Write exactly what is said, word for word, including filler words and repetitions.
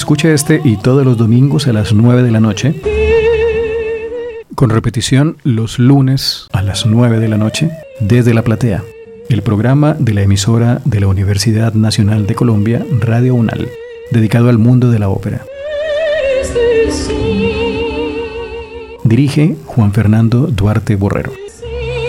Escuche este y todos los domingos a las nueve de la noche, con repetición los lunes a las nueve de la noche, desde La Platea, el programa de la emisora de la Universidad Nacional de Colombia, Radio UNAL, dedicado al mundo de la ópera. Dirige Juan Fernando Duarte Borrero.